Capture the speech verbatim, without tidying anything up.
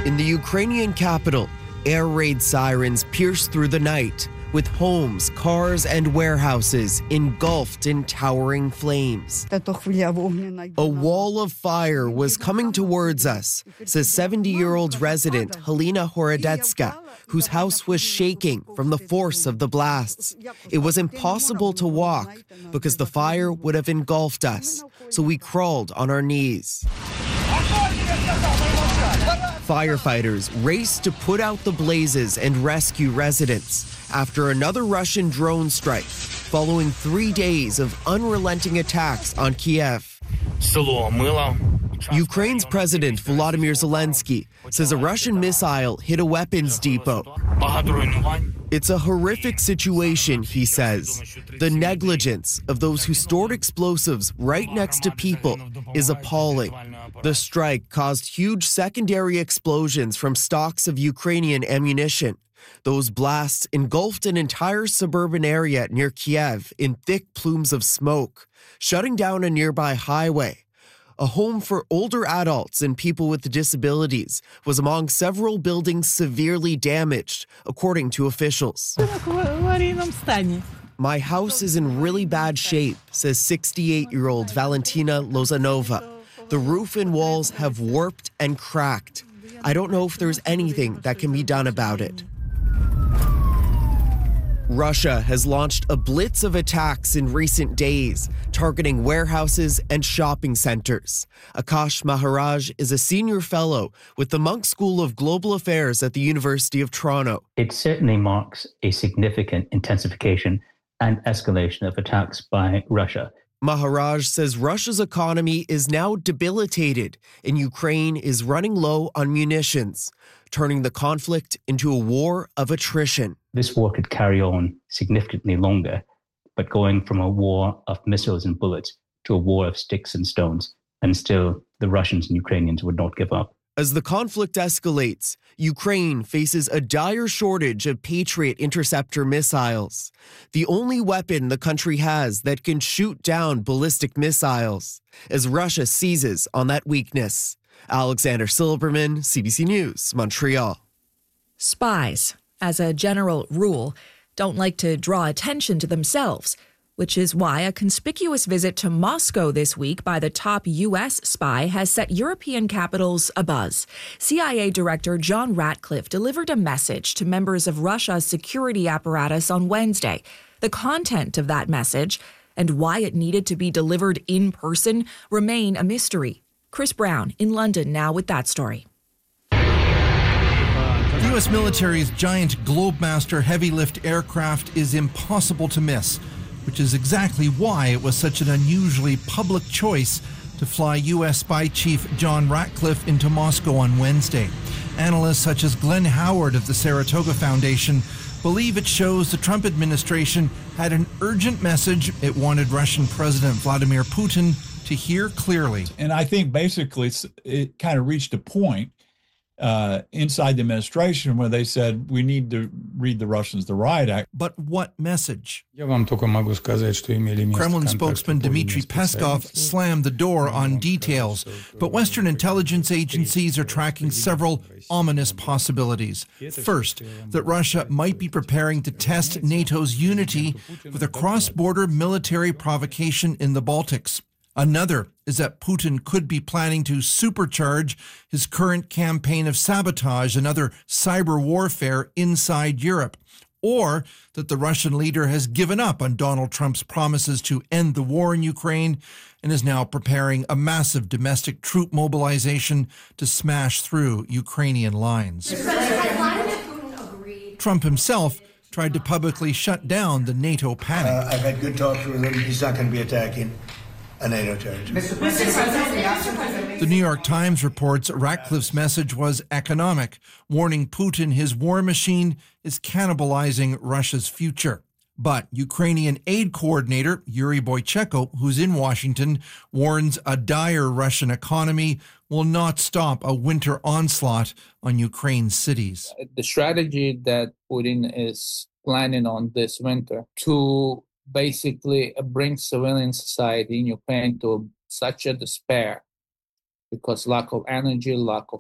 In the Ukrainian capital, air raid sirens pierce through the night, with homes, cars, and warehouses engulfed in towering flames. A wall of fire was coming towards us, says seventy-year-old resident Helena Horodetska, whose house was shaking from the force of the blasts. It was impossible to walk because the fire would have engulfed us, so we crawled on our knees. Firefighters raced to put out the blazes and rescue residents after another Russian drone strike, following three days of unrelenting attacks on Kiev. Ukraine's President Volodymyr Zelensky says a Russian missile hit a weapons depot. It's a horrific situation, he says. The negligence of those who stored explosives right next to people is appalling. The strike caused huge secondary explosions from stocks of Ukrainian ammunition. Those blasts engulfed an entire suburban area near Kiev in thick plumes of smoke, shutting down a nearby highway. A home for older adults and people with disabilities was among several buildings severely damaged, according to officials. My house is in really bad shape, says sixty-eight-year-old Valentina Lozanova. The roof and walls have warped and cracked. I don't know if there's anything that can be done about it. Russia has launched a blitz of attacks in recent days, targeting warehouses and shopping centers. Akash Maharaj is a senior fellow with the Munk School of Global Affairs at the University of Toronto. It certainly marks a significant intensification and escalation of attacks by Russia. Maharaj says Russia's economy is now debilitated and Ukraine is running low on munitions, turning the conflict into a war of attrition. This war could carry on significantly longer, but going from a war of missiles and bullets to a war of sticks and stones, and still the Russians and Ukrainians would not give up. As the conflict escalates, Ukraine faces a dire shortage of Patriot interceptor missiles, the only weapon the country has that can shoot down ballistic missiles, as Russia seizes on that weakness. Alexander Silberman, C B C News, Montreal. Spies, as a general rule, don't like to draw attention to themselves, which is why a conspicuous visit to Moscow this week by the top U S spy has set European capitals abuzz. C I A Director John Ratcliffe delivered a message to members of Russia's security apparatus on Wednesday. The content of that message and why it needed to be delivered in person remain a mystery. Chris Brown in London now with that story. The U S military's giant Globemaster heavy-lift aircraft is impossible to miss, which is exactly why it was such an unusually public choice to fly U S spy chief John Ratcliffe into Moscow on Wednesday. Analysts such as Glenn Howard of the Saratoga Foundation believe it shows the Trump administration had an urgent message it wanted Russian President Vladimir Putin to hear clearly. And I think basically it's, it kind of reached a point uh, inside the administration where they said, we need to read the Russians the riot act. But what message? Kremlin spokesman Dmitry Peskov slammed the door on details, but Western intelligence agencies are tracking several ominous possibilities. First, that Russia might be preparing to test NATO's unity with a cross-border military provocation in the Baltics. Another is that Putin could be planning to supercharge his current campaign of sabotage and other cyber warfare inside Europe, or that the Russian leader has given up on Donald Trump's promises to end the war in Ukraine and is now preparing a massive domestic troop mobilization to smash through Ukrainian lines. Trump himself tried to publicly shut down the NATO panic. Uh, I've had good talks with him. He's not going to be attacking a NATO territory. The New York Times reports Ratcliffe's message was economic, warning Putin his war machine is cannibalizing Russia's future. But Ukrainian aid coordinator Yuri Boychenko, who's in Washington, warns a dire Russian economy will not stop a winter onslaught on Ukraine's cities. The strategy that Putin is planning on this winter to basically bring civilian society in Ukraine to such a despair because lack of energy, lack of